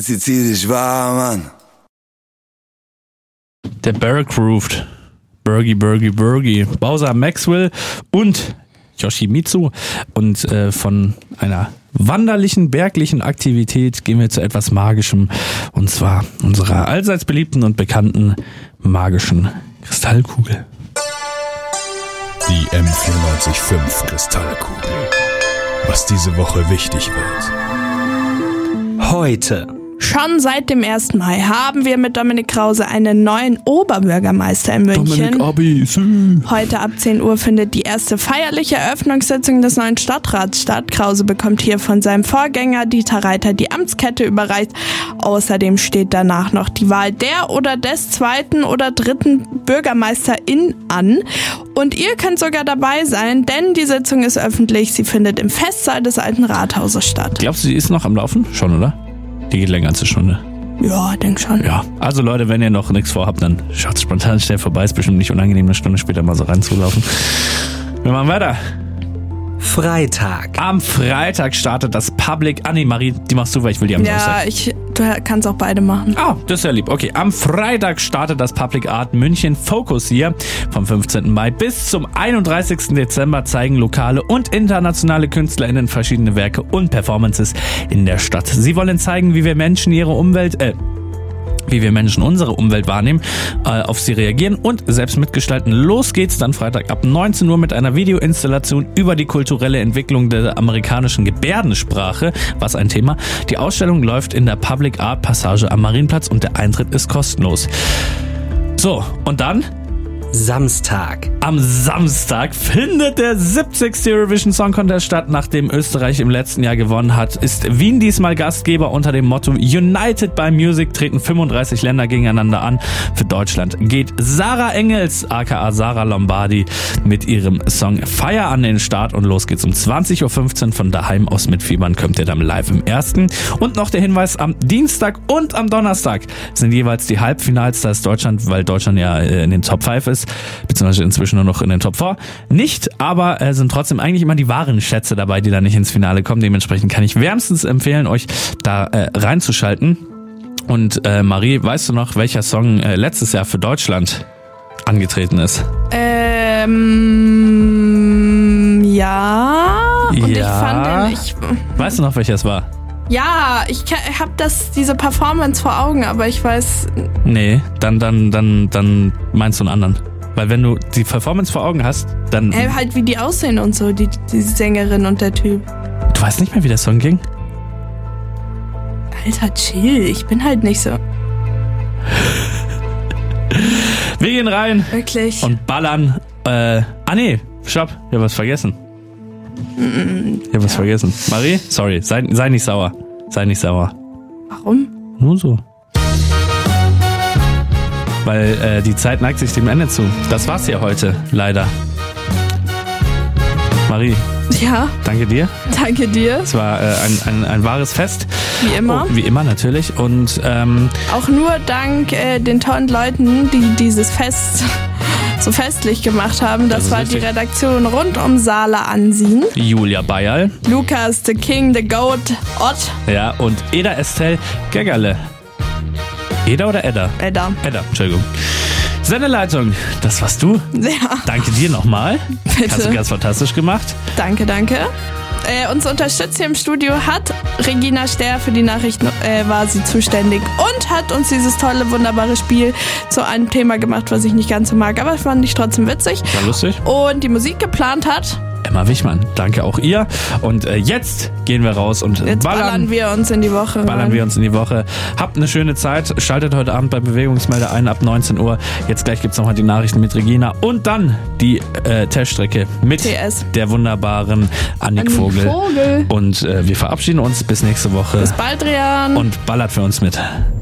Sizilisch war, Mann. Der Barrack Roofed. Bergie. Bowser Maxwell und Yoshimitsu. Und von einer wanderlichen, berglichen Aktivität gehen wir zu etwas Magischem. Und zwar unserer allseits beliebten und bekannten magischen Kristallkugel. Die M945 Kristallkugel. Was diese Woche wichtig wird. Heute. Schon seit dem 1. Mai haben wir mit Dominik Krause einen neuen Oberbürgermeister in München. Dominik Abi, Heute ab 10 Uhr findet die erste feierliche Eröffnungssitzung des neuen Stadtrats statt. Krause bekommt hier von seinem Vorgänger Dieter Reiter die Amtskette überreicht. Außerdem steht danach noch die Wahl der oder des zweiten oder dritten Bürgermeisterin an. Und ihr könnt sogar dabei sein, denn die Sitzung ist öffentlich. Sie findet im Festsaal des Alten Rathauses statt. Glaubst du, die ist noch am Laufen? Schon, oder? Die geht länger als eine Stunde. Ja, denk schon. Ja, also Leute, wenn ihr noch nichts vorhabt, dann schaut spontan schnell vorbei. Ist bestimmt nicht unangenehm, eine Stunde später mal so reinzulaufen. Wir machen weiter. Freitag. Am Freitag startet das Public... Ah nee, Marie, die machst du, weil ich will die am Samstag. Ja, du kannst auch beide machen. Ah, das ist ja lieb. Okay, am Freitag startet das Public Art München Focus hier. Vom 15. Mai bis zum 31. Dezember zeigen lokale und internationale KünstlerInnen verschiedene Werke und Performances in der Stadt. Sie wollen zeigen, wie wir Menschen unsere Umwelt wahrnehmen, auf sie reagieren und selbst mitgestalten. Los geht's dann Freitag ab 19 Uhr mit einer Videoinstallation über die kulturelle Entwicklung der amerikanischen Gebärdensprache. Was ein Thema. Die Ausstellung läuft in der Public Art Passage am Marienplatz und der Eintritt ist kostenlos. So, und dann? Samstag. Am Samstag findet der 70. Eurovision Song Contest statt. Nachdem Österreich im letzten Jahr gewonnen hat, ist Wien diesmal Gastgeber. Unter dem Motto United by Music treten 35 Länder gegeneinander an. Für Deutschland geht Sarah Engels, aka Sarah Lombardi, mit ihrem Song Fire an den Start. Und los geht's um 20.15 Uhr von daheim aus mitfiebern. Kommt ihr dann live im ersten. Und noch der Hinweis, am Dienstag und am Donnerstag sind jeweils die Halbfinals. Da ist Deutschland, weil Deutschland ja in den Top 5 ist, beziehungsweise inzwischen nur noch in den Top 4. Nicht, aber sind trotzdem eigentlich immer die wahren Schätze dabei, die da nicht ins Finale kommen. Dementsprechend kann ich wärmstens empfehlen, euch da reinzuschalten. Und Marie, weißt du noch, welcher Song letztes Jahr für Deutschland angetreten ist? Ja. Und ich fand Weißt du noch, welcher es war? Ja, ich habe diese Performance vor Augen, aber ich weiß... Nee, dann meinst du einen anderen. Weil wenn du die Performance vor Augen hast, dann... halt wie die aussehen und so, die Sängerin und der Typ. Du weißt nicht mehr, wie der Song ging? Alter, chill, ich bin halt nicht so... Wir gehen rein. Wirklich? Und ballern. Nee, stopp, ich hab was vergessen. Ich hab was vergessen. Marie, sorry, sei nicht sauer. Sei nicht sauer. Warum? Nur so. Weil die Zeit neigt sich dem Ende zu. Das war's ja heute, leider. Marie. Ja. Danke dir. Danke dir. Es war ein wahres Fest. Wie immer. Oh, wie immer, natürlich. Und auch nur dank den tollen Leuten, die dieses Fest so festlich gemacht haben. Das war richtig. Die Redaktion rund um Sala Ansien. Julia Bayerl. Lukas, The King, The Goat, Ott. Ja, und Eda Estelle Geggerle. Eda oder Edda? Edda, Entschuldigung. Sendeleitung, das warst du. Ja. Danke dir nochmal. Bitte. Hast du ganz fantastisch gemacht. Danke. Uns unterstützt hier im Studio hat Regina Ster, für die Nachrichten war sie zuständig und hat uns dieses tolle, wunderbare Spiel zu einem Thema gemacht, was ich nicht ganz so mag, aber fand ich trotzdem witzig. War lustig. Und die Musik geplant hat Emma Wichmann. Danke auch ihr. Und jetzt gehen wir raus und ballern wir uns in die Woche. Habt eine schöne Zeit. Schaltet heute Abend bei Bewegungsmelder ein ab 19 Uhr. Jetzt gleich gibt's nochmal die Nachrichten mit Regina und dann die Teststrecke mit TS. Der wunderbaren Annik Vogel. Und wir verabschieden uns bis nächste Woche. Bis bald, Rian. Und ballert für uns mit.